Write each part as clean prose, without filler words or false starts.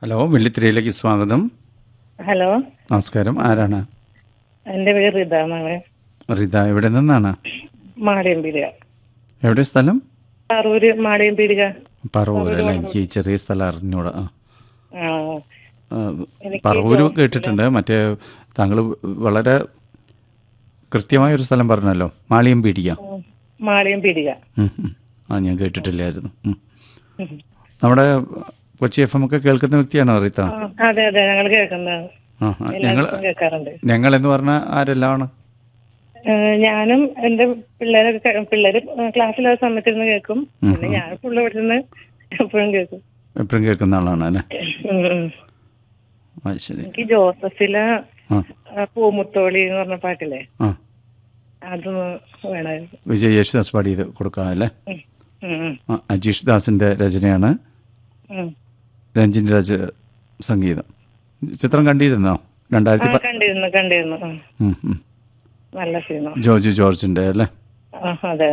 Hello, വെള്ളിത്തിരയിലേക്ക് സ്വാഗതം. Hello, നമസ്കാരം. ആരാണ്? എൻ്റെ പേര് റിത എന്നാണ്. റിത, എവിടെ നിന്നാണ്? മാളിയമ്പീടിക. എവിടെ സ്ഥലം? പറവൂര് മാളിയമ്പീടിക. പറവൂര് അല്ല, എനിക്ക് ഈ ചെറിയ സ്ഥലം അറിഞ്ഞൂടാ. ആ, എനിക്ക് പറവൂര് കേട്ടിട്ടുണ്ട്. മറ്റേ താങ്കൾ വളരെ കൃത്യമായൊരു സ്ഥലം പറഞ്ഞല്ലോ, മാളിയമ്പീടിക. മാളിയമ്പീടിക. ഞാൻ കേട്ടിട്ടില്ലായിരുന്നു. നമ്മുടെ കൊച്ചി FM ഒക്കെ കേൾക്കുന്ന വ്യക്തിയാണോ റിത? അതെ അതെ, ഞങ്ങൾ കേൾക്കുന്നതാണ്. കേൾക്കാറുണ്ട്. ഞങ്ങളെന്ന് പറഞ്ഞാൽ ആരെല്ലാമാണ്? ഞാനും എൻ്റെ പിള്ളേര് ക്ലാസ്സിലുള്ള സമയത്തിരുന്ന് കേൾക്കും. പിന്നെ ഞാൻ ഫുള്ള് ഇവിടുന്ന് എപ്പോഴും കേൾക്കും. എപ്പോഴും കേൾക്കുന്ന ആളാണ് അല്ലേ? ശരി. എനിക്ക് ജോസഫിലെ പൂമുത്തോളി എന്ന് പറഞ്ഞ പാട്ടില്ലേ, അതൊന്ന് വേണമായിരുന്നു. വിജയ് യേശുദാസ് പാടിയത് കൊടുക്കാം അല്ലേ? അജീഷ് ദാസിന്റെ രചനയാണ്, രഞ്ജിൻ രാജ് സംഗീതം. ചിത്രം കണ്ടിരുന്നോ? കണ്ടിരുന്നു. നല്ല സിനിമ. ജോർജ് ജോർജിന്റെ അല്ലേ? അതെ.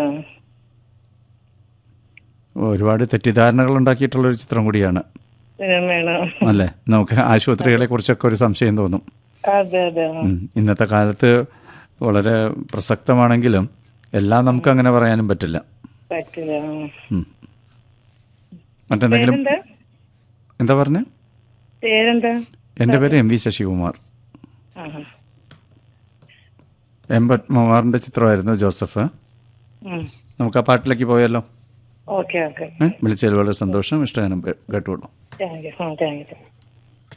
ഒരുപാട് തെറ്റിദ്ധാരണകൾ ഉണ്ടാക്കിയിട്ടുള്ള ഒരു ചിത്രം കൂടിയാണ് അല്ലേ? നമുക്ക് ആശുപത്രികളെ കുറിച്ചൊക്കെ ഒരു സംശയം തോന്നും. അതെ അതെ. ഇന്നത്തെ കാലത്ത് വളരെ പ്രസക്തമാണെങ്കിലും എല്ലാം നമുക്ക് അങ്ങനെ പറയാനും പറ്റില്ല. മറ്റെന്തെങ്കിലും? എന്താ പറഞ്ഞ? എൻ്റെ പേര് MV ശശികുമാർ. M പത്മകുമാറിന്റെ ചിത്രമായിരുന്നു ജോസഫ്. നമുക്ക് ആ പാട്ടിലേക്ക് പോയല്ലോ. ഓക്കെ. വിളിച്ചതിൽ വളരെ സന്തോഷം. ഇഷ്ടഗാനം കേട്ടോളൂ. Thank you.